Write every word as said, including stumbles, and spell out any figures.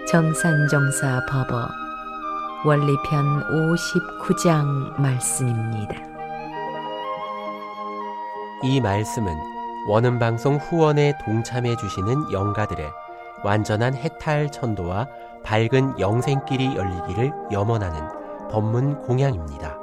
정산정사 법어 원리편 오십구 장 말씀입니다. 이 말씀은 원음방송 후원에 동참해 주시는 영가들의 완전한 해탈 천도와 밝은 영생길이 열리기를 염원하는 법문 공양입니다.